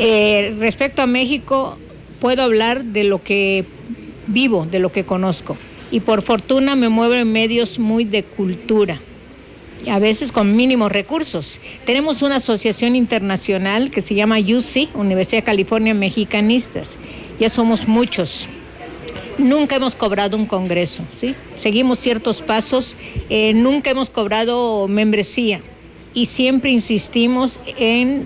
Respecto a México, puedo hablar de lo que vivo, de lo que conozco. Y por fortuna me muevo en medios muy de cultura, a veces con mínimos recursos. Tenemos una asociación internacional que se llama UC, Universidad de California Mexicanistas. Ya somos muchos. Nunca hemos cobrado un congreso, ¿sí? Seguimos ciertos pasos, nunca hemos cobrado membresía y siempre insistimos en